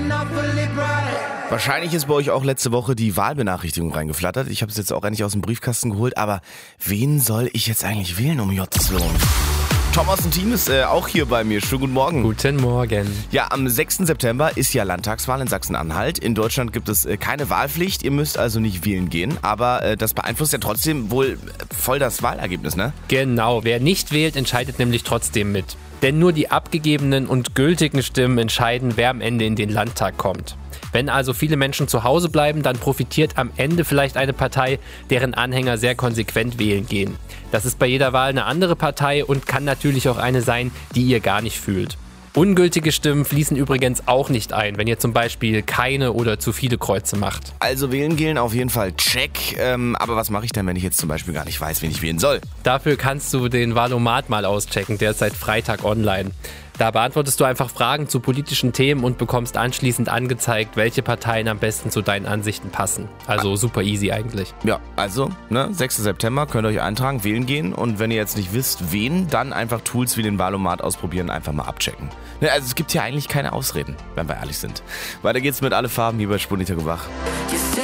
Wahrscheinlich ist bei euch auch letzte Woche die Wahlbenachrichtigung reingeflattert. Ich habe es jetzt auch endlich aus dem Briefkasten geholt, aber wen soll ich jetzt eigentlich wählen, um Gottes Willen? Tom aus dem Team ist auch hier bei mir. Schönen guten Morgen. Guten Morgen. Ja, am 6. September ist ja Landtagswahl in Sachsen-Anhalt. In Deutschland gibt es keine Wahlpflicht. Ihr müsst also nicht wählen gehen. Aber das beeinflusst ja trotzdem wohl voll das Wahlergebnis, ne? Genau, wer nicht wählt, entscheidet nämlich trotzdem mit. Denn nur die abgegebenen und gültigen Stimmen entscheiden, wer am Ende in den Landtag kommt. Wenn also viele Menschen zu Hause bleiben, dann profitiert am Ende vielleicht eine Partei, deren Anhänger sehr konsequent wählen gehen. Das ist bei jeder Wahl eine andere Partei und kann natürlich auch eine sein, die ihr gar nicht fühlt. Ungültige Stimmen fließen übrigens auch nicht ein, wenn ihr zum Beispiel keine oder zu viele Kreuze macht. Also wählen gehen auf jeden Fall check. Aber was mache ich denn, wenn ich jetzt zum Beispiel gar nicht weiß, wen ich wählen soll? Dafür kannst du den Wahlomat mal auschecken, der ist seit Freitag online. Da beantwortest du einfach Fragen zu politischen Themen und bekommst anschließend angezeigt, welche Parteien am besten zu deinen Ansichten passen. Also super easy eigentlich. Ja, also, 6. September könnt ihr euch eintragen, wählen gehen. Und wenn ihr jetzt nicht wisst, wen, dann einfach Tools wie den Wahlomat ausprobieren, einfach mal abchecken. Also es gibt hier eigentlich keine Ausreden, wenn wir ehrlich sind. Weiter geht's mit Alle Farben hier bei Spur Wach.